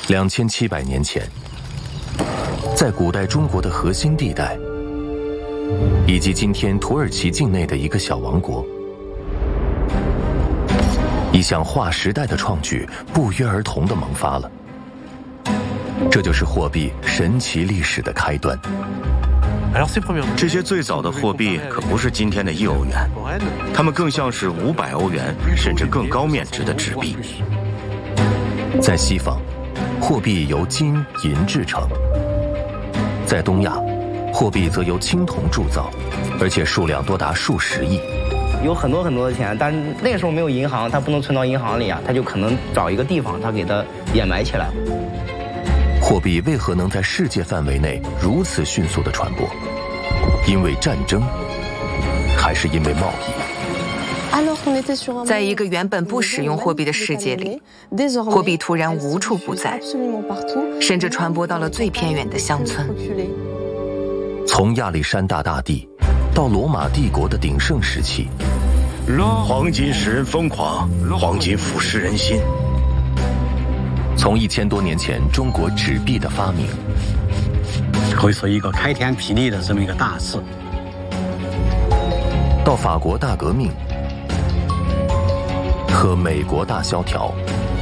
2700年前，在古代中国的核心地带，以及今天土耳其境内的一个小王国，一项划时代的创举不约而同地萌发了。这就是货币神奇历史的开端。 这些最早的货币可不是今天的1欧元，它们更像是500欧元甚至更高面值的纸币。 在西方，货币由金银制成；在东亚，货币则由青铜铸造，而且数量多达数十亿。 有很多的钱，但是那个时候没有银行，它不能存到银行里啊，它就可能找一个地方，它给它掩埋起来。 货币为何能在世界范围内如此迅速地传播？因为战争，还是因为贸易？ 在一个原本不使用货币的世界里，货币突然无处不在，甚至传播到了最偏远的乡村。 从亚历山大大帝到罗马帝国的鼎盛时期， 黄金使人疯狂，黄金腐蚀人心。 从1000多年前中国纸币的发明， 可以说一个开天辟地的这么一个大事， 到法国大革命和美国大萧条。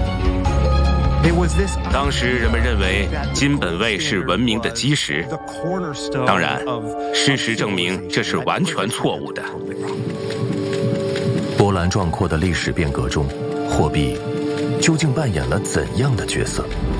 当时人们认为金本位是文明的基石，当然，事实证明这是完全错误的。 波澜壮阔的历史变革中，货币究竟扮演了怎样的角色？